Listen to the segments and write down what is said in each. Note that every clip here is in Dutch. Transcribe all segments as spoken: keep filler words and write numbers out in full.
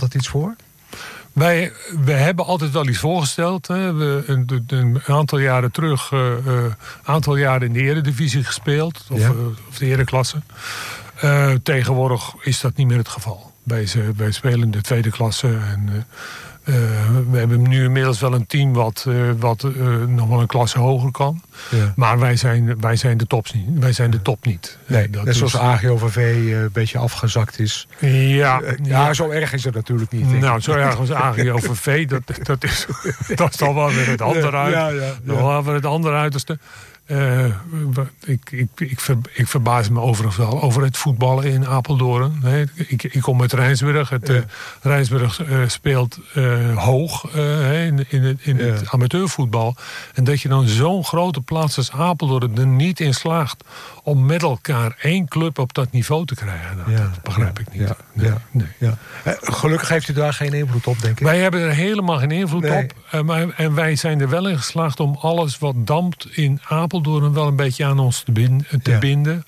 altijd iets voor? Wij, we hebben altijd wel iets voorgesteld. Hè. We een, een aantal jaren terug, een uh, uh, aantal jaren in de Eredivisie gespeeld. Of, ja. uh, of de Ereklasse. Uh, tegenwoordig is dat niet meer het geval. Wij, wij spelen in de tweede klasse. En, uh, uh, we hebben nu inmiddels wel een team wat, uh, wat uh, nog wel een klasse hoger kan. Ja. Maar wij zijn, wij zijn de tops niet. Wij zijn de top niet. Nee, dat net is... zoals A G O V V uh, een beetje afgezakt is. Ja, uh, ja, ja, zo erg is het natuurlijk niet. Nou, zo erg als A G O V V, dat, dat, is, dat is dan wel weer het andere uit. Ja, ja, ja. Dan wel weer het andere uiterste. Uh, ik, ik, ik, ver, ik verbaas me overigens wel over het voetballen in Apeldoorn. Nee, ik, ik kom uit Rijnsburg. Het, ja. uh, Rijnsburg uh, speelt uh, hoog uh, in, in, het, in ja. het amateurvoetbal. En dat je dan zo'n grote plaats als Apeldoorn er niet in slaagt om met elkaar één club op dat niveau te krijgen. Nou, ja. Dat begrijp ik niet. Ja. Nee, ja. Nee. Ja. Uh, gelukkig heeft u daar geen invloed op, denk ik. Wij hebben er helemaal geen invloed nee. op. Uh, maar, en wij zijn er wel in geslaagd om alles wat dampt in Apeldoorn wel een beetje aan ons te binden. Te ja. binden.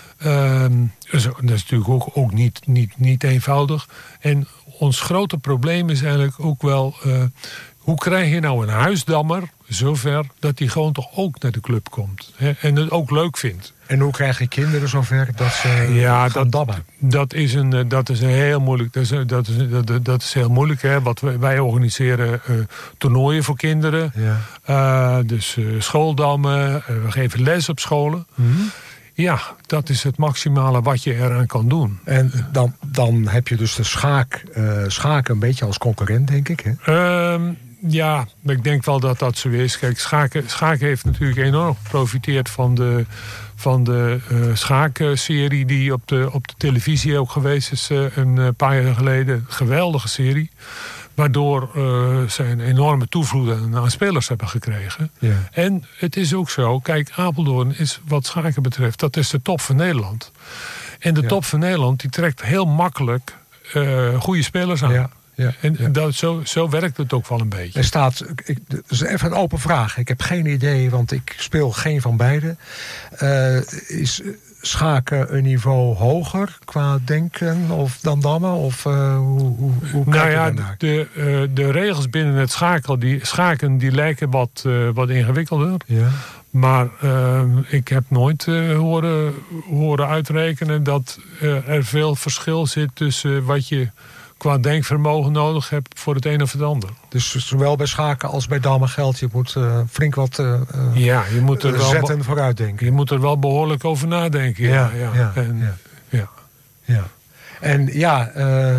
Um, dus dat is natuurlijk ook, ook niet, niet, niet eenvoudig. En ons grote probleem is eigenlijk ook wel... Uh, hoe krijg je nou een huisdammer zover dat hij gewoon toch ook naar de club komt? Hè, en het ook leuk vindt. En hoe krijg je kinderen zover dat ze ja, gaan dat, dammen? Dat is een, dat is een heel moeilijk. Dat is, dat is, dat, dat is heel moeilijk. Hè? Wat wij, wij organiseren uh, toernooien voor kinderen. Ja. Uh, dus uh, schooldammen. Uh, we geven les op scholen. Mm-hmm. Ja, dat is het maximale wat je eraan kan doen. En dan, dan heb je dus de schaak, uh, schaken een beetje als concurrent, denk ik, hè? Um, Ja, ik denk wel dat dat zo is. Kijk, schaken, schaken heeft natuurlijk enorm geprofiteerd van de, van de uh, schaakserie die op de, op de televisie ook geweest is uh, een paar jaar geleden. Geweldige serie. Waardoor uh, ze een enorme toevloed aan spelers hebben gekregen. Ja. En het is ook zo, kijk, Apeldoorn is wat schaken betreft, dat is de top van Nederland. En de ja. top van Nederland die trekt heel makkelijk uh, goede spelers aan. Ja. Ja, en ja. dat, zo, zo werkt het ook wel een beetje. Er staat, ik, dat is even een open vraag. Ik heb geen idee, want ik speel geen van beide. Uh, is schaken een niveau hoger qua denken of dan dammen? Of uh, hoe, hoe, hoe kijk nou je ja, daarnaar? De, uh, de regels binnen het schaken die, schaken, die lijken wat, uh, wat ingewikkelder. Ja. Maar uh, ik heb nooit uh, horen, horen uitrekenen dat uh, er veel verschil zit tussen wat je qua denkvermogen nodig hebt voor het een of het ander. Dus zowel bij schaken als bij dammen geldt, je moet uh, flink wat uh, ja, je moet er wel zetten vooruitdenken. Je moet er wel behoorlijk over nadenken. Ja, ja, ja, en, ja. ja. ja. En ja, uh,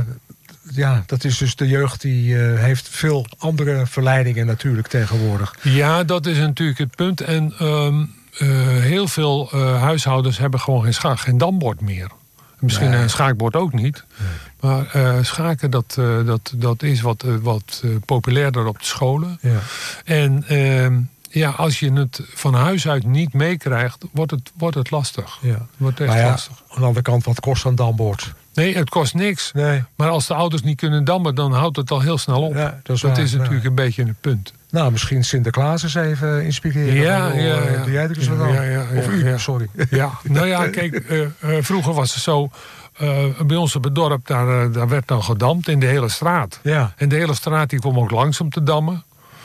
ja, dat is dus de jeugd die uh, heeft veel andere verleidingen natuurlijk tegenwoordig. Ja, dat is natuurlijk het punt. En um, uh, heel veel uh, huishoudens hebben gewoon geen schaak, geen dambord meer. Misschien nee. een schaakbord ook niet. Nee. Maar uh, schaken, dat, uh, dat, dat is wat, uh, wat uh, populairder op de scholen. Ja. En uh, ja, als je het van huis uit niet meekrijgt, wordt het, wordt het lastig. Ja. Wordt echt ja, lastig. Aan de andere kant, wat kost een dambord? Nee, het kost niks. Nee. Maar als de ouders niet kunnen dammen, dan houdt het al heel snel op. Ja, dat is, dat waar, is natuurlijk ja. een beetje een punt. Nou, misschien Sinterklaas eens even inspireren. Ja, ja, ja. Doe jij er eens wat aan? Ja, ja, ja, of u, ja. sorry. Ja, nou ja, kijk, uh, uh, vroeger was het zo. Uh, bij ons op het dorp, daar, uh, daar werd dan gedamd in de hele straat. Ja. En de hele straat die kwam ook langs om te dammen.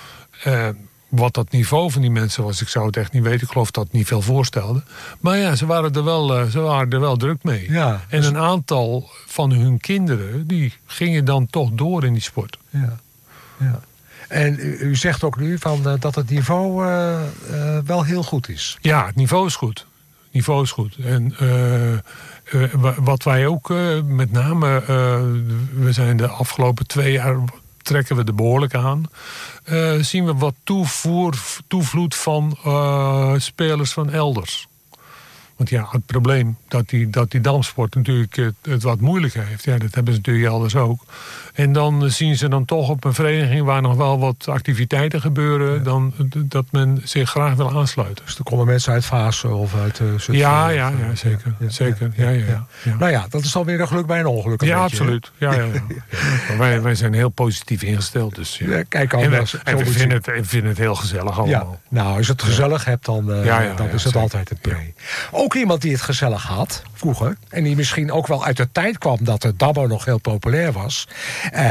Uh, wat dat niveau van die mensen was, ik zou het echt niet weten. Ik geloof dat het niet veel voorstelde. Maar ja, ze waren er wel, uh, ze waren er wel druk mee. Ja, en dus een aantal van hun kinderen, die gingen dan toch door in die sport. Ja, ja. En u, u zegt ook nu van, uh, dat het niveau uh, uh, wel heel goed is. Ja, het niveau is goed. Het niveau is goed. En uh, uh, wat wij ook uh, met name, uh, we zijn de afgelopen twee jaar trekken we er behoorlijk aan. Uh, zien we wat toevoer, toevloed van uh, spelers van elders. Want ja, het probleem dat die, dat die damsport natuurlijk het, het wat moeilijker heeft. Ja, dat hebben ze natuurlijk elders ook. En dan zien ze dan toch op een vereniging waar nog wel wat activiteiten gebeuren. Ja. Dan dat men zich graag wil aansluiten. Dus er komen mensen uit Vaassen of uit uh, Zutphen. Ja, ja, ja, zeker. Ja, zeker. Ja, ja, ja, ja. Ja. Nou ja, dat is dan weer een geluk bij een ongeluk. Een ja, beetje, absoluut. Ja, ja, ja. Ja. Wij, wij zijn heel positief ingesteld. Dus, ja. Ja, kijk en we, anders, en we vinden, het, we vinden het heel gezellig allemaal. Ja. Nou, als je het gezellig hebt, dan, uh, ja, ja, dan ja, is het zeker. Altijd het pre. Ja. Ook iemand die het gezellig had, vroeger. En die misschien ook wel uit de tijd kwam dat de dabbo nog heel populair was. Uh,